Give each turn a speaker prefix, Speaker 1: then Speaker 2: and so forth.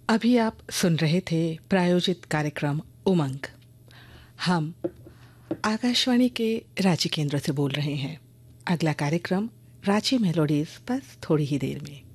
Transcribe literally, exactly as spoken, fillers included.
Speaker 1: अभी आप सुन रहे थे प्रायोजित कार्यक्रम उमंग। हम आकाशवाणी के रांची केंद्र से बोल रहे हैं। अगला कार्यक्रम रांची मेलोडीज बस थोड़ी ही देर में।